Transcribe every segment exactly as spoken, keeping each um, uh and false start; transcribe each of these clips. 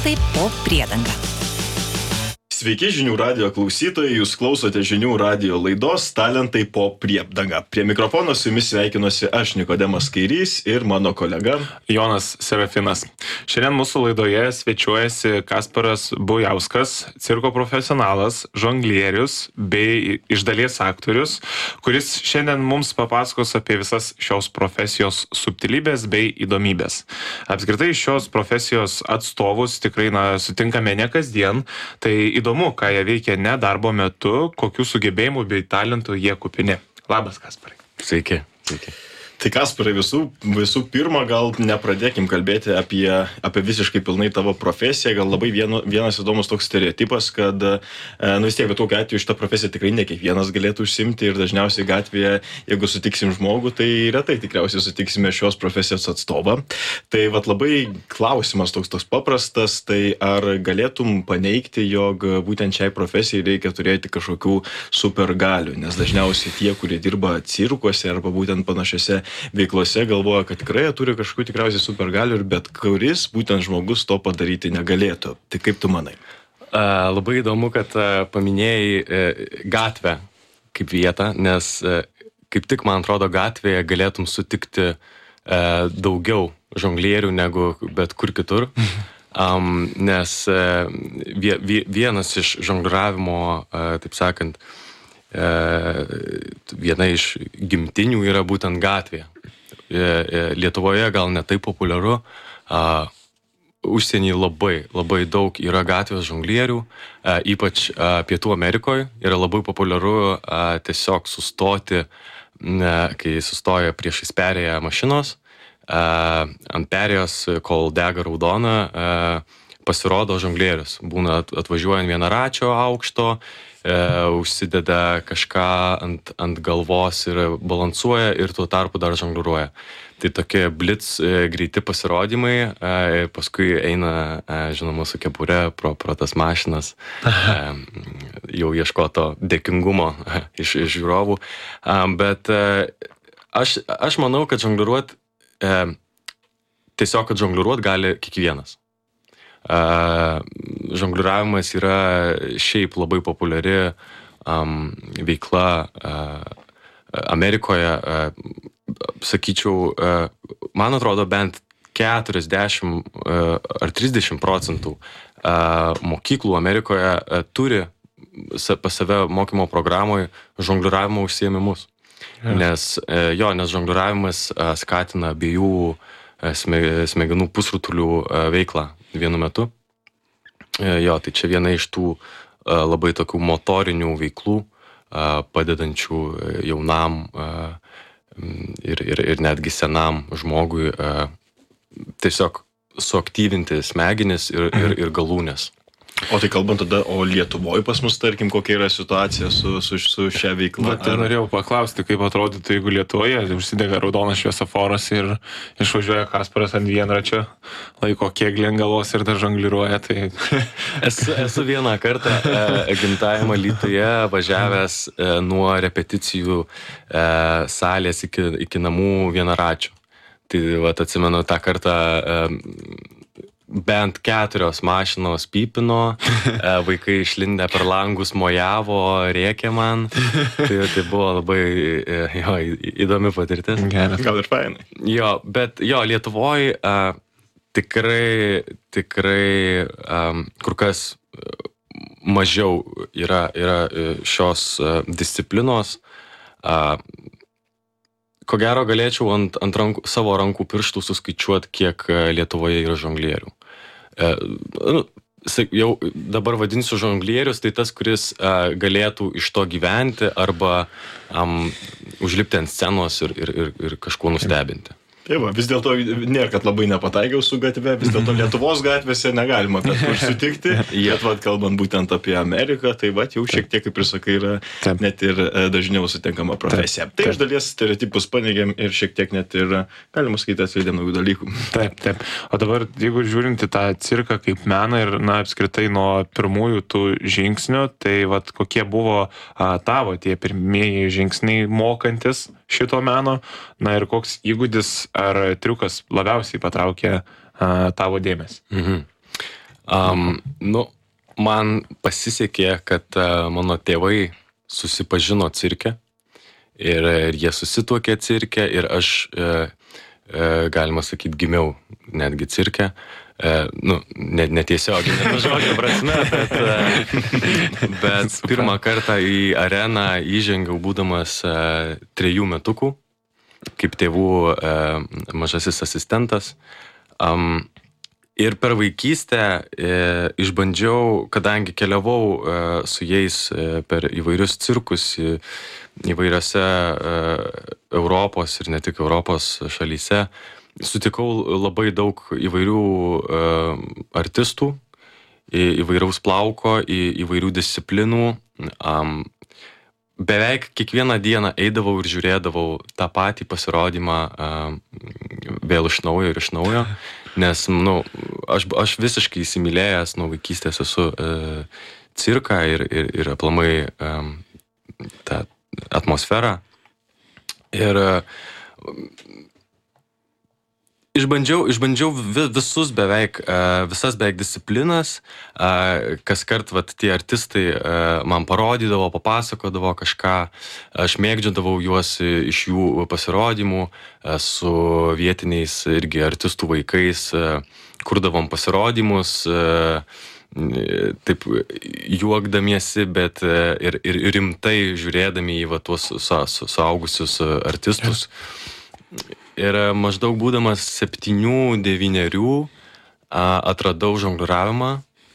Talentai po priedanga. Sveiki žinių radijo klausytojai, jūs klausote žinių radijo laidos Talentai po priedanga. Prie mikrofono su jumis sveikinuosi aš, Nikodemas Kairys, ir mano kolega Jonas Serafinas. Šiandien mūsų laidoje svečiuojasi Kasparas Bujauskas, cirko profesionalas, žonglierius bei iš dalies aktorius, kuris šiandien mums papasakos apie visas šios profesijos subtilybės bei įdomybės. Apskritai šios profesijos atstovus tikrai na, sutinkame ne kasdien, tai įdomu, ką jie veikia ne darbo metu, kokių sugebėjimų bei talentų jie kupini. Labas, Kasparai. Sveiki. Sveiki. Tai Kasparai, visų, visų pirma, gal nepradėkim kalbėti apie, apie visiškai pilnai tavo profesiją. Gal labai vienu, vienas įdomus toks stereotipas, kad nu vis tiek, bet tokiu atveju šitą profesiją tikrai ne kiekvienas galėtų užsimti ir dažniausiai gatvėje, jeigu sutiksim žmogų, tai retai tikriausiai sutiksime šios profesijos atstovą. Tai vat labai klausimas toks toks paprastas, tai ar galėtum paneigti, jog būtent šiai profesijai reikia turėti kažkokių supergalių, nes dažniausiai tie, kurie dirba cirkuose arba būtent panašiose veiklose, galvoja, kad tikrai turi kažkokių tikriausiai supergalių ir bet kuris būtent žmogus to padaryti negalėtų. Tai kaip tu manai? Uh, labai įdomu, kad uh, paminėjai uh, gatvę kaip vietą, nes uh, kaip tik, man atrodo, gatvėje galėtum sutikti uh, daugiau žonglierių negu bet kur kitur. Um, nes uh, vie, vie, vienas iš žongliravimo, uh, taip sakant, viena iš gimtinių yra būtent gatvė. Lietuvoje gal ne taip populiaru, užsienyje labai, labai daug yra gatvės žonglierių, ypač Pietų Amerikoje yra labai populiaru tiesiog sustoti, kai sustoja priešais perėją mašinos, ant perėjos, kol dega raudona, pasirodo žonglierius. Būna atvažiuojant vienaračio aukšto, Uh, užsideda kažką ant, ant galvos ir balansuoja ir tuo tarpu dar žongliruoja. Tai tokie blitz uh, greiti pasirodymai, uh, paskui eina, uh, žinoma, su kepure pro, pro tas mašinas, uh, jau ieškoto dėkingumo uh, iš, iš žiūrovų. Um, bet uh, aš, aš manau, kad žongliruot, uh, tiesiog, kad žongliruot gali kiekvienas. Uh, žongliravimas yra šiaip labai populiari um, veikla uh, Amerikoje. Uh, sakyčiau, uh, man atrodo, bent keturiasdešimt uh, ar trisdešimt procentų uh, mokyklų Amerikoje uh, turi sa, pas save mokymo programoje žongliravimo užsiėmimus. Ja. Nes, uh, jo, nes žongliravimas uh, skatina abiejų uh, smegenų pusrutulių uh, veiklą vienu metu. Jo, tai čia viena iš tų labai tokių motorinių veiklų, padedančių jaunam ir, ir, ir netgi senam žmogui tiesiog suaktyvinti smegenis ir, ir, ir galūnes. O tai kalbant tada, o Lietuvoje pas mus, tarkim, kokia yra situacija su, su, su šia veikla? Bet ar... norėjau paklausti, kaip atrodytų, jeigu Lietuvoje užsidega raudonas šviesoforas ir išvažiuoja Kasparas ant vienračio, laiko kėglį ant galvos ir dar žongliruoja, tai... esu, esu vieną kartą e, gimtajame Alytuje važiavęs e, nuo repeticijų e, salės iki, iki namų vienaračių. Tai vat, atsimenu tą kartą... E, bent keturios mašinos pypino, vaikai išlindę per langus mojavo, rėkė man. Tai, tai buvo labai jo, įdomi patirtis. Geras, gal ir fainai. Jo, bet jo, Lietuvoje uh, tikrai, tikrai um, kur kas mažiau yra, yra šios uh, disciplinos. Uh, Ko gero galėčiau ant, ant rankų, savo rankų pirštų suskaičiuoti, kiek Lietuvoje yra žonglierių. E, nu, jau dabar vadinsiu žonglierius, tai tas, kuris e, galėtų iš to gyventi arba um, užlipti ant scenos ir, ir, ir, ir kažkuo nustebinti. Tai va, vis dėlto nėra, kad labai nepataikiau su gatve, vis dėlto Lietuvos gatvėse negalima bet kur sutikti, bet va, kalbant būtent apie Ameriką, tai va, jau šiek tiek, kaip ir sakai, yra Taip. net ir dažniau sutinkama profesija. Taip. Tai iš dalies stereotipus paneigėm ir šiek tiek net ir, galima sakyti, atskleidėm naujų dalykų. Taip, taip. O dabar, jeigu žiūrint į tą cirką kaip meną ir, na, apskritai nuo pirmųjų tų žingsnių, tai va, kokie buvo a, tavo tie pirmieji žingsniai mokantis šito meno, na ir koks įgūdis ar triukas labiausiai patraukė a, tavo dėmesį? Mhm. Um, nu, man pasisekė, kad uh, mano tėvai susipažino cirke ir, ir jie susituokė cirke ir aš, uh, uh, galima sakyti, gimiau netgi cirke. Uh, nu, netiesiogiai, net žodžio prasme, bet, uh, bet pirmą kartą į areną įžengiau būdamas uh, trejų metukų, kaip tėvų uh, mažasis asistentas. Um, Ir per vaikystę e, išbandžiau, kadangi keliavau e, su jais e, per įvairius cirkus e, įvairiose e, Europos ir ne tik Europos šalyse, sutikau labai daug įvairių e, artistų, į, įvairaus plauko, į, įvairių disciplinų. Um, beveik kiekvieną dieną eidavau ir žiūrėdavau tą patį pasirodymą um, vėl iš naujo ir iš naujo. Nes, nu, aš, aš visiškai įsimylėjęs nuo vaikystės esu e, cirką ir, ir, ir aplamai e, tą atmosferą. Ir e, išbandžiau, išbandžiau visus beveik, e, visas beveik disciplinas, e, kas kart vat, tie artistai e, man parodydavo, papasakodavo kažką, aš mėgdžiodavau juos iš jų pasirodymų, e, su vietiniais irgi artistų vaikais, e, kurdavom pasirodymus, e, taip juokdamiesi, bet e, ir, ir rimtai žiūrėdami į va, tuos su, su, suaugusius artistus. Ir maždaug būdamas septynių, devynerių atradau žongliravimą,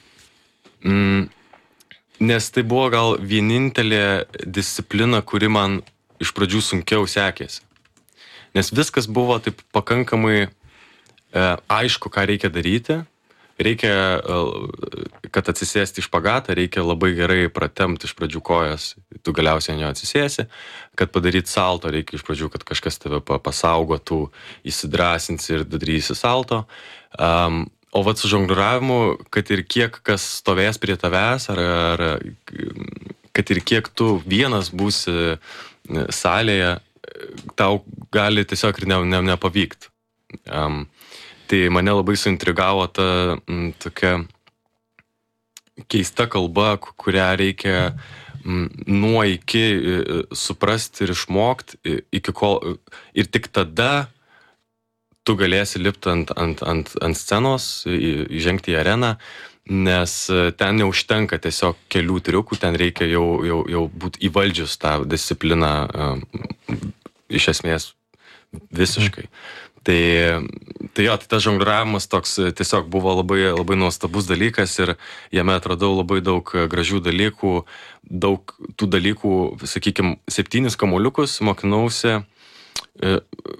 nes tai buvo gal vienintelė disciplina, kuri man iš pradžių sunkiau sekėsi. Nes viskas buvo taip pakankamai aišku, ką reikia daryti. Reikia, kad atsisėsti iš pagatą, reikia labai gerai pratempti iš pradžių kojas, tu galiausiai ant jo atsisėsi, kad padaryti salto, reikia iš pradžių, kad kažkas tave pasaugotų, įsidrasinsi ir darysi salto. Um, o vat su žongliravimu, kad ir kiek kas stovės prie tavęs, ar, ar kad ir kiek tu vienas būsi salėje, tau gali tiesiog ir ne, ne, nepavykti. Um, Tai mane labai suintrigavo ta m, tokia keista kalba, kurią reikia m, nuo iki suprasti ir išmokti, iki kol, ir tik tada tu galėsi lipti ant, ant, ant, ant scenos, įžengti į areną, nes ten neužtenka tiesiog kelių triukų, ten reikia jau, jau, jau būti įvaldžius tą discipliną um, iš esmės visiškai. Tai, tai jo, tai tas žongliravimas toks tiesiog buvo labai, labai nuostabus dalykas ir jame atradau labai daug gražių dalykų, daug tų dalykų, sakykime, septynis kamuoliukus mokinausi e,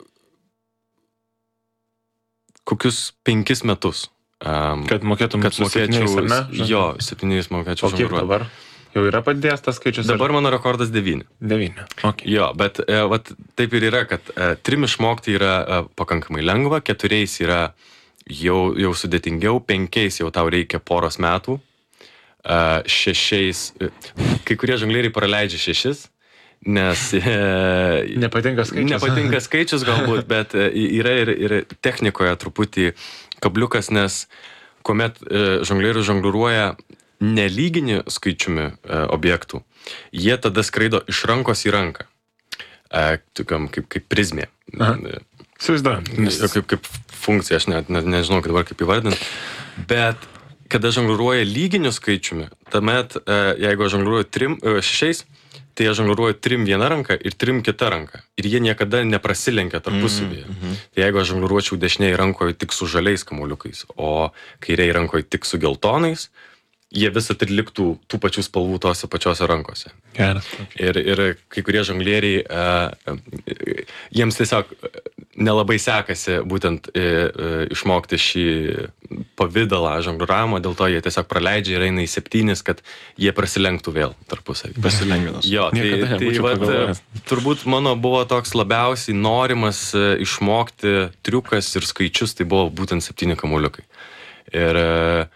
kokius penkis metus. Um, kad mokėtum kad su septyniais, ar ne? Jo, septyniais mokėčiau žongliruoti. O kiek dabar? Jau yra padėjęs tas skaičius? Dabar mano rekordas devyni. Devyni, okay. Jo, bet e, vat, taip ir yra, kad e, trim išmokti yra e, pakankamai lengva, keturiais yra jau, jau sudėtingiau, penkiais jau tau reikia poros metų, e, šešiais, e, kai kurie žonglieriai praleidžia šešis, nes e, nepatinka skaičius. Nepatinka skaičius galbūt, bet e, yra ir, ir technikoje truputį kabliukas, nes kuomet e, žonglierius žongliruoja nelygini skaičiumi e, objektų, jie tada skraido iš rankos į ranką, e, tokiam kaip, kaip prizmė. Įsivaizduojam. Kaip, kaip funkcija, aš net ne, nežinau, kad dabar kaip įvardinti. Bet kada žongliruoja lyginiu skaičiumi, tuomet, e, jeigu žongliruoju trim, e, šešiais, tai jie žongliruoja trim viena ranka ir trim kita ranka. Ir jie niekada neprasilenkia tarpusavyje. Mm -hmm. Tai jeigu aš žongliruočiau dešiniai rankoje tik su žaliais kamuoliukais, o kairiai rankoje tik su geltonais, jie visą tai liktų tų pačių spalvų tose pačiose rankose. Geras. Okay. Ir, ir kai kurie žonglieriai, uh, jiems tiesiog nelabai sekasi būtent uh, išmokti šį pavidalą žongliravimo, dėl to jie tiesiog praleidžia ir eina į septynis, kad jie prasilenktų vėl tarpusavį. Pasilengvinas. Jo, tai, tai vat, turbūt mano buvo toks labiausiai norimas uh, išmokti triukas ir skaičius, tai buvo būtent septyni kamuoliukai. Ir uh,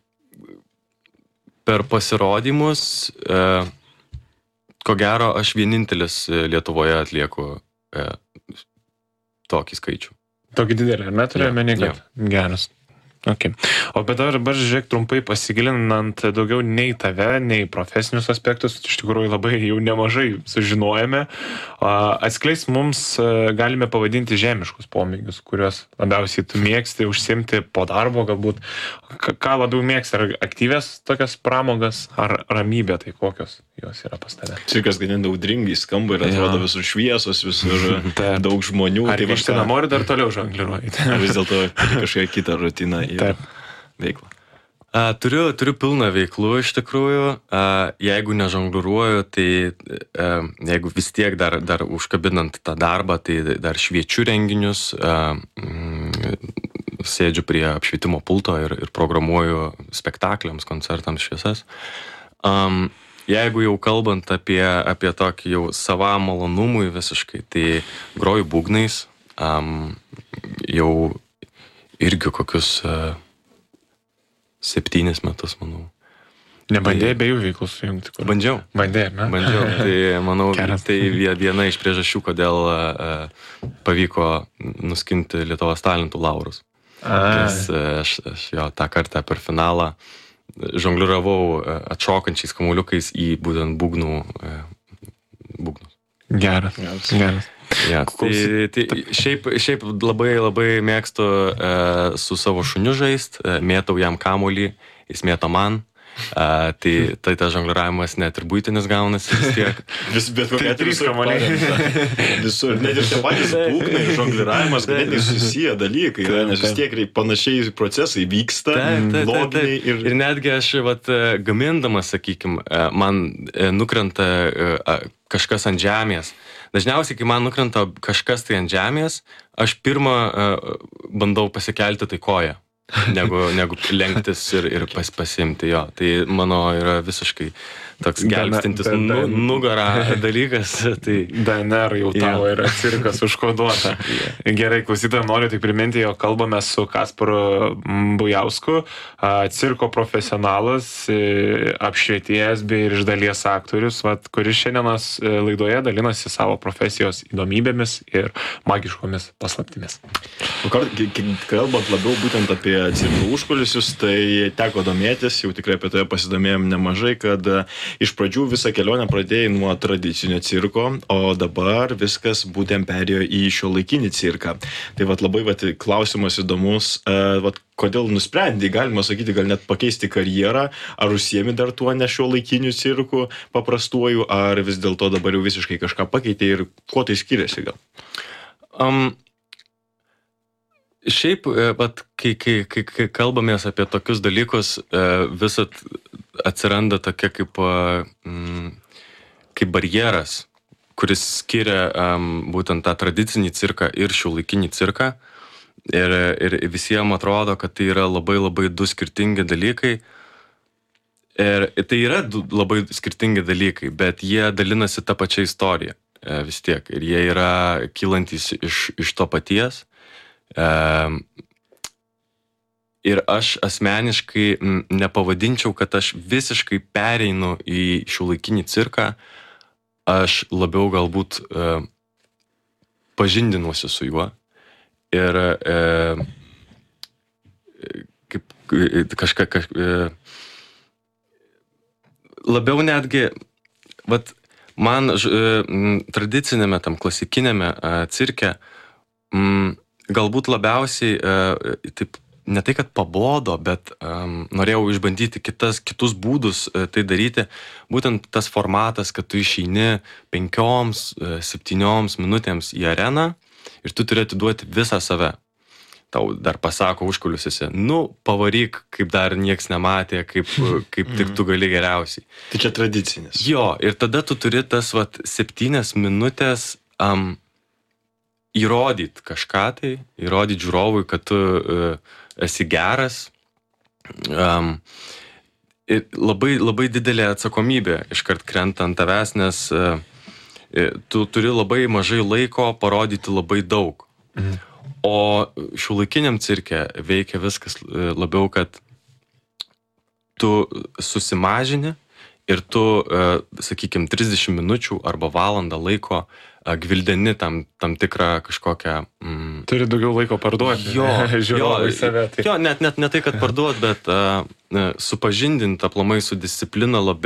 per pasirodymus, e, ko gero, aš vienintelis Lietuvoje atlieku e, tokį skaičių. Tokį didelį, ar ne? Turėjau menį, kad geras. Okay. O bet dabar, žiūrėk, trumpai pasigilinant daugiau nei tave, nei profesinius aspektus, iš tikrųjų labai jau nemažai sužinojame. Atskleis mums galime pavadinti žemiškus pomėgius, kuriuos labiausiai tu mėgsti užsimti po darbo, galbūt. Ką labiau mėgsti, ar aktyvės tokias pramogas, ar ramybė, tai kokios jos yra pas tave? Cirkas ganėt audringai skamba ir atrodo visur šviesos, visur daug žmonių. Ar tai grįžti namo ir dar toliau žongliruoji? Ar vis dėlto kažkokia kita rutina į veiklą? A, turiu, turiu pilną veiklų iš tikrųjų. A, jeigu nežongliruoju, tai a, jeigu vis tiek dar, dar užkabinant tą darbą, tai dar šviečiu renginius, a, mm, sėdžiu prie apšvietimo pulto ir, ir programuoju spektakliams, koncertams šviesas. Um, jeigu jau kalbant apie, apie tokį jau savam malonumui visiškai, tai groju būgnais, um, jau irgi kokius uh, septynis metus, manau. Nebandėjai be jų veiklų sujungti? Kur? Bandžiau. Bandėjai, ne? Bandžiau. Tai manau, Keras. Tai viena iš priežasčių, kodėl uh, pavyko nuskinti Lietuvos talentų laurus. Nes uh, aš, aš jo tą kartą per finalą žongliravau uh, atšokančiais kamuoliukais į būtent būgnų uh, būgnus. Geras. Geras. Geras. Ja, tai, tai šiaip, šiaip labai labai mėgstu uh, su savo šuniu žaist, uh, mėtau jam kamuolį, jis mėto man. Uh, tai, tai tas žongliravimas net ir buitinis gaunasi vis tiek. Vis, bet kokia trys kamuoliai. Visur, net ir tie patys būgnai, žongliravimas, ganėtinai susiję dalykai, nes vis tiek panašiai procesai vyksta, taip, taip, loginiai. Ir... ir netgi aš vat, gamindamas, sakykime, man nukrenta kažkas ant žemės. Dažniausiai, kai man nukrenta kažkas tai ant žemės, aš pirmą bandau pasikelti tai koją. negu, negu lenktis ir, ir pas, pasimti jo. Tai mano yra visiškai toks gelbstintis nu, nugarą dalykas. Tai... D N R jau tavo yeah. yra cirkas užkoduota. yeah. Gerai, klausytojams noriu tik priminti, jo kalbame su Kasparu Bujausku, cirko profesionalas, apšvietėjas bei ir iš dalies aktorius, vat, kuris šiandienos laidoje dalinasi savo profesijos įdomybėmis ir magiškomis paslaptimis. Kalbant labiau būtent apie cirko užkulisius, tai teko domėtis, jau tikrai apie tai pasidomėjom nemažai, kad iš pradžių visą kelionę pradėjai nuo tradicinio cirko, o dabar viskas būtent perėjo į šiuolaikinį cirką. Tai vat labai vat, klausimas įdomus, vat, kodėl nusprendai, galima sakyti, gal net pakeisti karjerą, ar užsiemi dar tuo ne šiuolaikiniu cirku paprastuoju, ar vis dėlto dabar jau visiškai kažką pakeitė ir kuo tai skiriasi gal? Um... Šiaip, bet kai, kai, kai, kai kalbamės apie tokius dalykus, visat atsiranda tokia kaip, kaip barjeras, kuris skiria um, būtent tą tradicinį cirką ir šiuolaikinį cirką. Ir, ir visiems atrodo, kad tai yra labai labai du skirtingi dalykai. Ir tai yra du labai skirtingi dalykai, bet jie dalinasi tą pačią istoriją vis tiek. Ir jie yra kylantis iš, iš to paties. Um, ir aš asmeniškai nepavadinčiau, kad aš visiškai pereinu į šiuolaikinį cirką, aš labiau galbūt uh, pažindinuosi su juo ir uh, kaip kažką kaž, uh, labiau netgi vat, man uh, tradicinėme tam klasikinėme uh, cirke um, galbūt labiausiai, e, taip, ne tai, kad pabodo, bet um, norėjau išbandyti kitas, kitus būdus e, tai daryti. Būtent tas formatas, kad tu išeini penkioms, e, septynioms minutėms į areną ir tu turi atiduoti visą save. Tau dar pasako užkulisiuose, nu, pavaryk, kaip dar nieks nematė, kaip, kaip tik tu gali geriausiai. Tai čia tradicinis. Jo, ir tada tu turi tas vat, septynias minutės... Um, įrodyti kažką tai, įrodyti žiūrovui, kad tu uh, esi geras. Um, ir labai, labai didelė atsakomybė iškart krenta ant tavęs, nes uh, tu turi labai mažai laiko parodyti labai daug. Mhm. O šiuolaikiniam cirke veikia viskas labiau, kad tu susimažini ir tu, sakykime, trisdešimt minučių arba valandą laiko gvildeni tam, tam tikrą kažkokią... Mm, Turi daugiau laiko parduoti. Jo, žiūrovai save. Tai. Jo, net, net ne tai, kad parduoti, bet uh, supažindinti aplamai su disciplina labiau.